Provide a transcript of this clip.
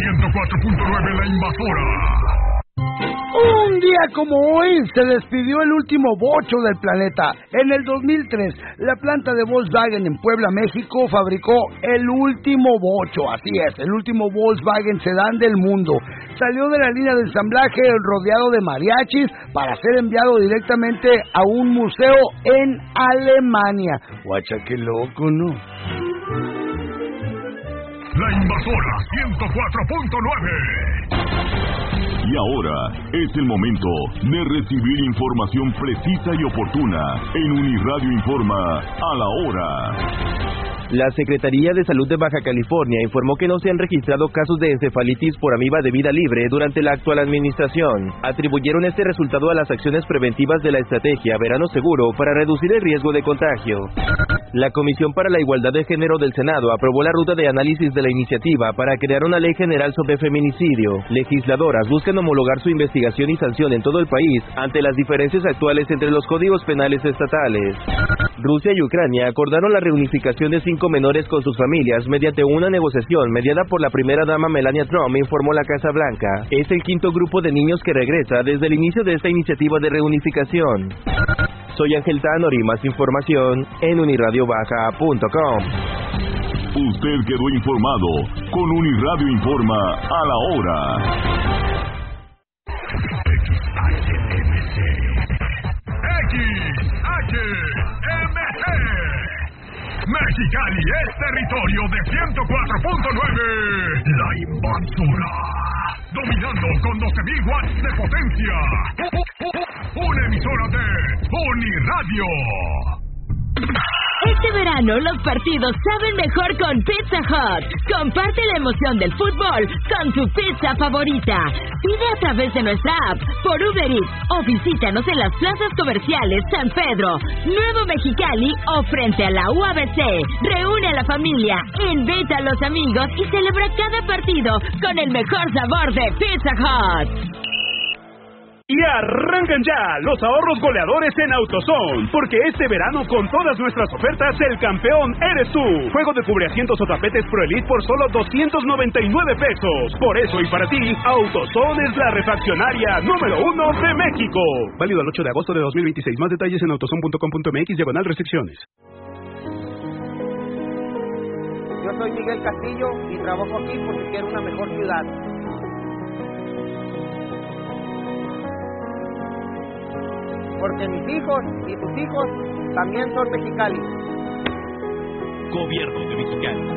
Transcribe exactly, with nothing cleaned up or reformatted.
ciento cuatro punto nueve La Invasora. Un día como hoy se despidió el último bocho del planeta. En el dos mil tres, la planta de Volkswagen en Puebla, México, fabricó el último bocho, así es, el último Volkswagen sedán del mundo. Salió de la línea de ensamblaje rodeado de mariachis para ser enviado directamente a un museo en Alemania. Guacha, qué loco, ¿no? La Invasora ciento cuatro punto nueve. Y ahora es el momento de recibir información precisa y oportuna en Uniradio Informa a la hora. La Secretaría de Salud de Baja California informó que no se han registrado casos de encefalitis por amiba de vida libre durante la actual administración. Atribuyeron este resultado a las acciones preventivas de la estrategia Verano Seguro para reducir el riesgo de contagio. La Comisión para la Igualdad de Género del Senado aprobó la ruta de análisis de la iniciativa para crear una ley general sobre feminicidio. Legisladoras buscan homologar su investigación y sanción en todo el país ante las diferencias actuales entre los códigos penales estatales. Rusia y Ucrania acordaron la reunificación de cinco menores con sus familias mediante una negociación mediada por la primera dama Melania Trump, informó la Casa Blanca. Es el quinto grupo de niños que regresa desde el inicio de esta iniciativa de reunificación. Soy Ángel Tanori, más información en uniradio baja punto com. Usted quedó informado con Uniradio Informa a la hora. X H M C. X H M C. Mexicali es territorio de ciento cuatro punto nueve. La Invasora. Dominando con doce mil watts de potencia. Una emisora de Uniradio. Este verano los partidos saben mejor con Pizza Hut. Comparte la emoción del fútbol con tu pizza favorita. Pide a través de nuestra app, por Uber Eats o visítanos en las plazas comerciales San Pedro, Nuevo Mexicali o frente a la U A B C. Reúne a la familia, invita a los amigos y celebra cada partido con el mejor sabor de Pizza Hut. Y arrancan ya los ahorros goleadores en AutoZone, porque este verano con todas nuestras ofertas el campeón eres tú. Juego de cubreasientos o tapetes Pro Elite por solo doscientos noventa y nueve pesos. Por eso y para ti, AutoZone es la refaccionaria número uno de México. Válido el ocho de agosto de dos mil veintiséis. Más detalles en autozone punto com punto mx diagonal restricciones. Yo soy Miguel Castillo y trabajo aquí porque quiero una mejor ciudad. Porque mis hijos y tus hijos también son mexicanos. Gobierno de Mexicali.